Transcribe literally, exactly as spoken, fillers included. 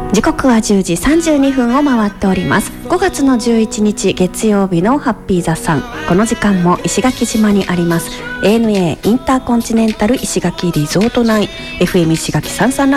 時刻はじゅうじさんじゅうにふんを回っております。ごがつのじゅういちにち月曜日のハッピーザさん。この時間も石垣島にあります エーエヌエー インターコンチネンタル石垣リゾート内 エフエム 石垣さんさん